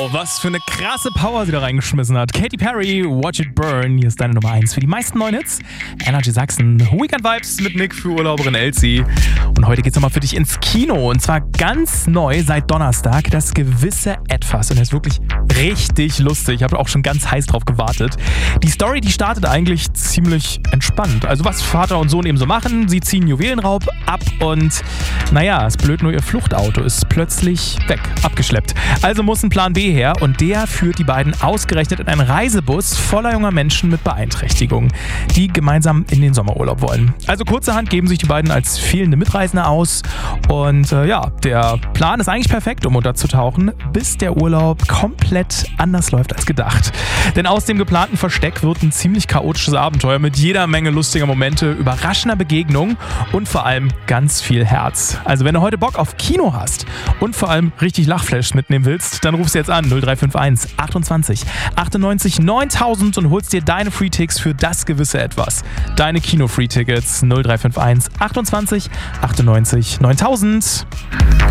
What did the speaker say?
Wow, was für eine krasse Power sie da reingeschmissen hat. Katy Perry, Watch It Burn. Hier ist deine Nummer 1 für die meisten neuen Hits. Energy Sachsen, Weekend Vibes mit Nick für Urlauberin Elsie. Und heute geht's nochmal für dich ins Kino. Und zwar ganz neu seit Donnerstag, das gewisse Etwas. Und er ist wirklich richtig lustig. Ich habe auch schon ganz heiß drauf gewartet. Die Story, die startet eigentlich ziemlich entspannt. Also was Vater und Sohn eben so machen, sie ziehen Juwelenraub ab und naja, ist blöd, nur ihr Fluchtauto ist plötzlich weg, abgeschleppt. Also muss ein Plan B her und der führt die beiden ausgerechnet in einen Reisebus voller junger Menschen mit Beeinträchtigungen, die gemeinsam in den Sommerurlaub wollen. Also kurzerhand geben sich die beiden als fehlende Mitreisende aus und der Plan ist eigentlich perfekt, um unterzutauchen, bis der Urlaub komplett anders läuft als gedacht. Denn aus dem geplanten Versteck wird ein ziemlich chaotisches Abenteuer mit jeder Menge lustiger Momente, überraschender Begegnungen und vor allem ganz viel Herz. Also wenn du heute Bock auf Kino hast und vor allem richtig Lachflash mitnehmen willst, dann rufst du jetzt an 0351 28 98 9000 und holst dir deine Free-Ticks für das gewisse Etwas. Deine Kino-Free-Tickets 0351 28 98 9000.